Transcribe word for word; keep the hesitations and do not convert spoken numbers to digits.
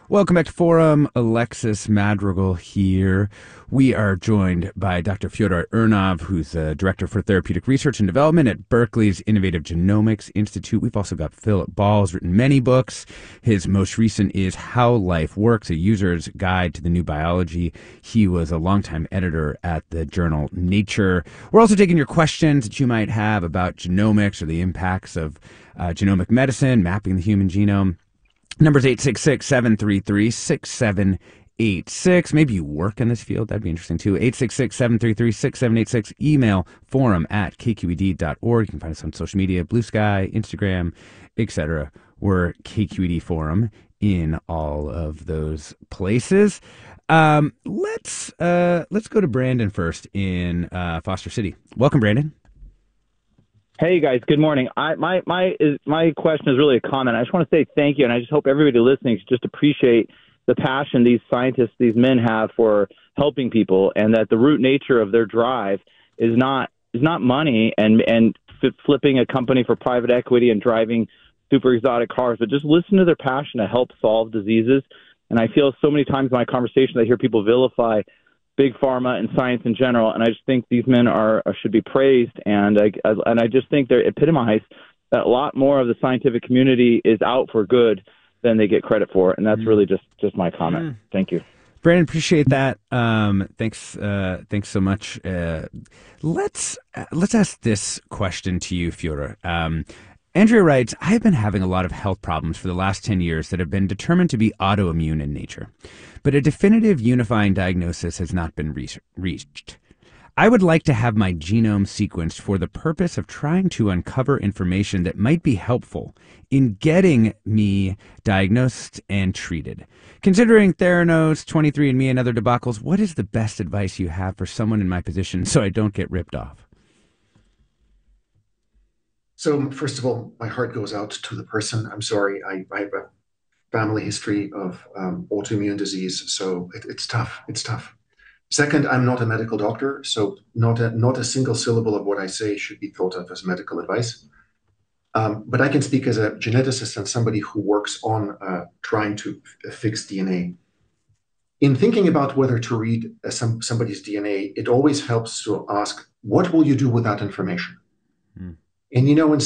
Welcome back to Forum. Alexis Madrigal here. We are joined by Doctor Fyodor Urnov, who's the Director for Therapeutic Research and Development at Berkeley's Innovative Genomics Institute. We've also got Philip Ball, who's written many books. His most recent is How Life Works, a user's guide to the new biology. He was a longtime editor at the journal Nature. We're also taking your questions that you might have about genomics or the impacts of uh, genomic medicine, mapping the human genome. Number's eight six six, seven three three, six seven eight six. Maybe you work in this field. That'd be interesting, too. eight six six, seven three three, six seven eight six. Email forum at k q e d dot org. You can find us on social media, Blue Sky, Instagram, et cetera. We're K Q E D Forum in all of those places. Um, let's uh, let's go to Brandon first in uh, Foster City. Welcome, Brandon. Hey guys, good morning. I my my is my question is really a comment. I just want to say thank you, and I just hope everybody listening just appreciate the passion these scientists, these men have for helping people, and that the root nature of their drive is not is not money and and f- flipping a company for private equity and driving super exotic cars, but just listen to their passion to help solve diseases. And I feel so many times in my conversations I hear people vilify big pharma and science in general, and I just think these men are should be praised, and I and I just think they epitomize that a lot more of the scientific community is out for good than they get credit for, and that's really just just my comment. Mm. Thank you, Brandon. Appreciate that. Um, thanks, uh, thanks so much. Uh, let's uh, let's ask this question to you, Fyodor. Um, Andrea writes, I have been having a lot of health problems for the last ten years that have been determined to be autoimmune in nature, but a definitive unifying diagnosis has not been re- reached. I would like to have my genome sequenced for the purpose of trying to uncover information that might be helpful in getting me diagnosed and treated. Considering Theranos, twenty-three and me, and other debacles, what is the best advice you have for someone in my position so I don't get ripped off? So first of all, my heart goes out to the person. I'm sorry. I, I have a family history of um, autoimmune disease, so it, it's tough. It's tough. Second, I'm not a medical doctor, so not a, not a single syllable of what I say should be thought of as medical advice. Um, but I can speak as a geneticist and somebody who works on uh, trying to f- fix D N A. In thinking about whether to read uh, some, somebody's D N A, it always helps to ask, what will you do with that information? Mm. And you know, in